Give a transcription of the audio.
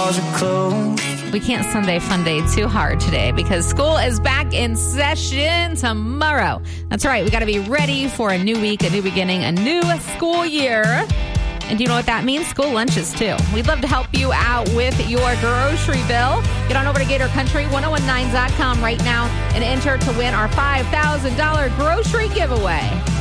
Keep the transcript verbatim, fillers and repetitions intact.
walls are closed. We can't Sunday fun day too hard today because school is back in session tomorrow. That's right. We got to be ready for a new week, a new beginning, a new school year. And do you know what that means? School lunches, too. We'd love to help you out with your grocery bill. Get on over to Gator Country ten nineteen dot com right now and enter to win our five thousand dollars grocery giveaway.